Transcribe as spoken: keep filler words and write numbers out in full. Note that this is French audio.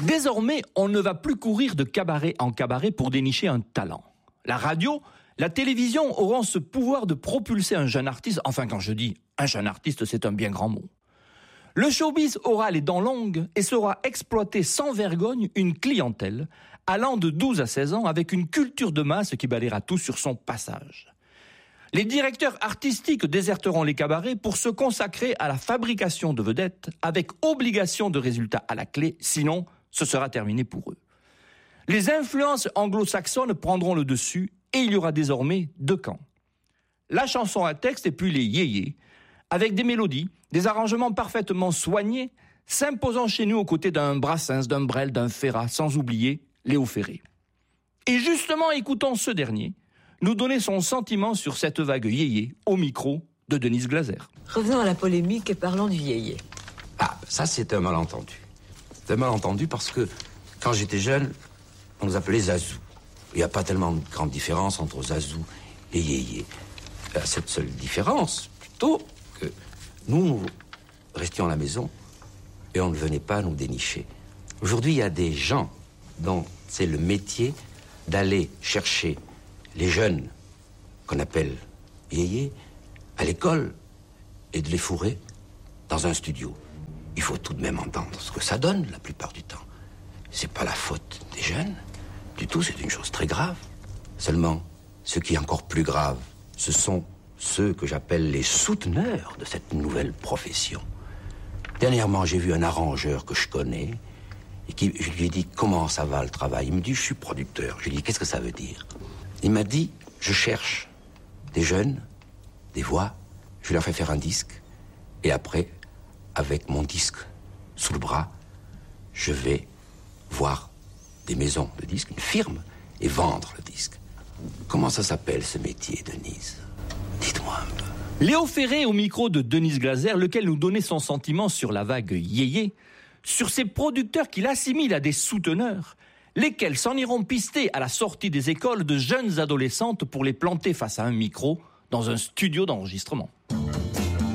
Désormais, on ne va plus courir de cabaret en cabaret pour dénicher un talent. La radio, la télévision auront ce pouvoir de propulser un jeune artiste. Enfin, quand je dis un jeune artiste, c'est un bien grand mot. Le showbiz aura les dents longues et saura exploiter sans vergogne une clientèle allant de douze à seize ans avec une culture de masse qui balayera tout sur son passage. Les directeurs artistiques déserteront les cabarets pour se consacrer à la fabrication de vedettes avec obligation de résultats à la clé, sinon ce sera terminé pour eux. Les influences anglo-saxonnes prendront le dessus et il y aura désormais deux camps. La chanson à texte et puis les yéyés, avec des mélodies, des arrangements parfaitement soignés, s'imposant chez nous aux côtés d'un Brassens, d'un Brel, d'un Ferrat, sans oublier Léo Ferré. Et justement, écoutons ce dernier nous donner son sentiment sur cette vague yéyé au micro de Denise Glaser. Revenons à la polémique et parlons du yéyé. Ah, ça c'est un malentendu. C'est un malentendu parce que quand j'étais jeune, on nous appelait Zazou. Il n'y a pas tellement de grande différence entre Zazou et yéyé. Il y a cette seule différence, plutôt, que nous, nous restions à la maison et on ne venait pas nous dénicher. Aujourd'hui, il y a des gens dont c'est le métier d'aller chercher les jeunes qu'on appelle yéyés à l'école et de les fourrer dans un studio. Il faut tout de même entendre ce que ça donne la plupart du temps. C'est pas la faute des jeunes, du tout, c'est une chose très grave. Seulement, ce qui est encore plus grave, ce sont ceux que j'appelle les souteneurs de cette nouvelle profession. Dernièrement, j'ai vu un arrangeur que je connais et qui, je lui ai dit comment ça va le travail. Il me dit je suis producteur. Je lui ai dit qu'est-ce que ça veut dire? Il m'a dit je cherche des jeunes, des voix, je leur fais faire un disque et après, avec mon disque sous le bras, je vais voir des maisons de disques, une firme, et vendre le disque. Comment ça s'appelle ce métier, Denise? Dites-moi un peu. Léo Ferré au micro de Denise Glaser, lequel nous donnait son sentiment sur la vague yéyé, sur ces producteurs qu'il assimile à des souteneurs, lesquels s'en iront pister à la sortie des écoles de jeunes adolescentes pour les planter face à un micro dans un studio d'enregistrement.